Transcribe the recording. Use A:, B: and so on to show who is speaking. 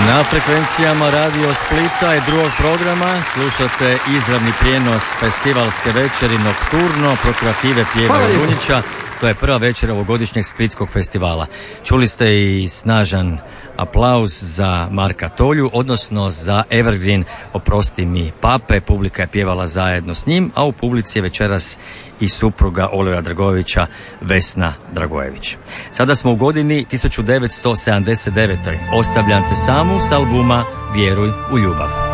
A: Na frekvencijama Radio Splita i drugog programa slušate izravni prijenos festivalske večeri Nokturno Prokurative Pjeva i Runjića. To je prva večer ovogodišnjeg Splitskog festivala. Čuli ste i snažan aplauz za Marka Tolju, odnosno za Evergreen Oprosti mi pape. Publika je pjevala zajedno s njim, a u publici je večeras i supruga Olivera Dragojevića, Vesna Dragojević. Sada smo u godini 1979. Ostavljam te samu s albuma Vjeruj u ljubav.